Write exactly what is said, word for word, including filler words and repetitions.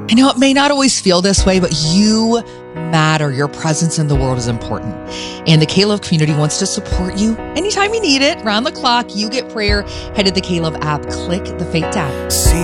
I know it may not always feel this way, but you matter. Your presence in the world is important. And the K-Love community wants to support you anytime you need it. Round the clock, you get prayer. Head to the K-Love app, click the Faith tab. See